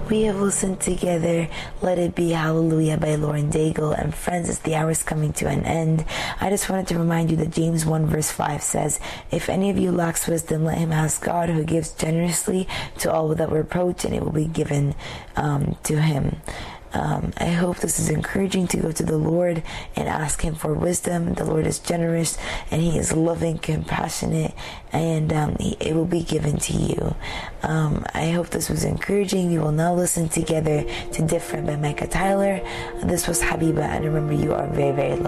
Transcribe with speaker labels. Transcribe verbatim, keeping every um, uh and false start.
Speaker 1: We have listened together, Let It Be Hallelujah by Lauren Daigle. And friends, as the hour is coming to an end, I just wanted to remind you that James one verse five says, if any of you lacks wisdom, let him ask God, who gives generously to all without reproach, and it will be given um, to him. Um, I hope this is encouraging to go to the Lord and ask him for wisdom. The Lord is generous and he is loving, compassionate, and um, he, it will be given to you. Um, I hope this was encouraging. We will now listen together to Different by Micah Tyler. This was Habiba, and remember, you are very, very loved.